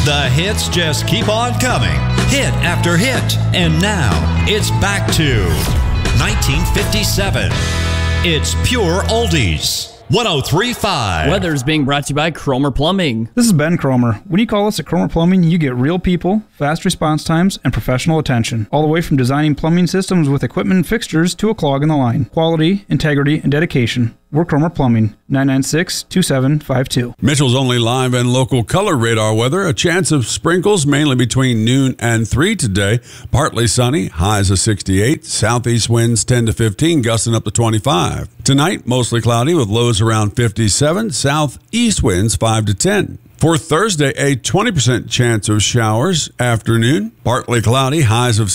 The hits just keep on coming, hit after hit. And now, it's back to 1957. It's pure oldies. 103.5. Weather is being brought to you by Cromer Plumbing. This is Ben Cromer. When you call us at Cromer Plumbing, you get real people, fast response times, and professional attention. All the way from designing plumbing systems with equipment and fixtures to a clog in the line. Quality, integrity, and dedication. We're Cromer Plumbing, 996-2752. Mitchell's only live and local color radar weather. A chance of sprinkles mainly between noon and 3 today. Partly sunny, highs of 68. Southeast winds 10 to 15, gusting up to 25. Tonight, mostly cloudy with lows around 57. Southeast winds 5 to 10. For Thursday, a 20% chance of showers. Afternoon, partly cloudy, highs of